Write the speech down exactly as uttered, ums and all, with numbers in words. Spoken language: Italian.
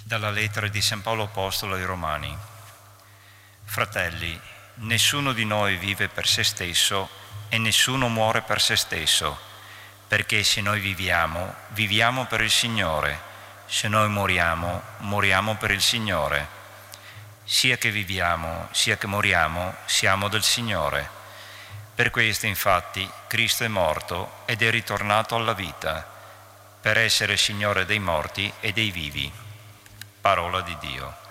Dalla lettera di San Paolo Apostolo ai Romani. Fratelli, nessuno di noi vive per se stesso e nessuno muore per se stesso, perché se noi viviamo, viviamo per il Signore, se noi moriamo, moriamo per il Signore. Sia che viviamo, sia che moriamo, siamo del Signore. Per questo, infatti, Cristo è morto ed è ritornato alla vita, per essere Signore dei morti e dei vivi. Parola di Dio.